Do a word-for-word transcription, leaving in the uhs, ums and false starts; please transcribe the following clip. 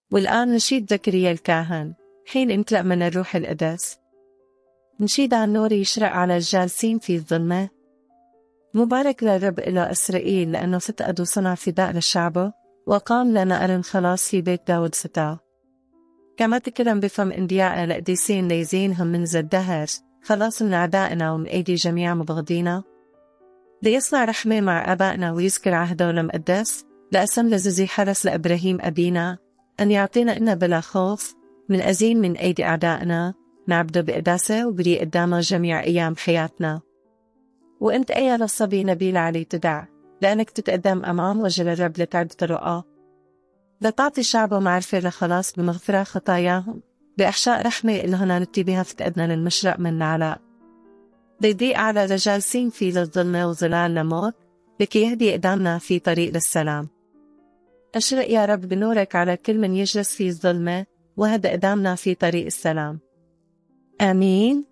والآن نشيد زكريا الكاهن حين امتلأ من الروح القدس. نشيد عن نور يشرق على الجالسين في الظلمة. مبارك للرب إلى إسرائيل لأنه فتقد وصنع فداء لشعبه، وقام لنا أرن خلاص في بيت داود فتاه. كما تكرم بفم انبياء لقديسين ليزينهم من ذا الدهر خلاص من أعدائنا ومن أيدي جميع مبغضينا، ليصنع رحمة مع آبائنا ويذكر عهده المقدس، لأسم لزوزي حرس لإبراهيم أبينا أن يعطينا إنا بلا خوف من أزين من أيدي أعدائنا، نعبده بقداسة وبريء قدامه جميع أيام حياتنا. وأنت أيها الصبي نبيل علي تدع، لأنك تتقدم أمام وجه الرب لتعد طرقه، لتعطي شعبه معرفة لخلاص بمغفرة خطاياهم، بإحشاء رحمة إلهنا نتي بها فتقدنا للمشرق من العلاء، ليضيء على رجالسين في للظلمة وظلال لموت، لكي يهدي قدامنا في طريق للسلام. أشرق يا رب بنورك على كل من يجلس في الظلمة، وهدى قدامنا في طريق السلام. آمين.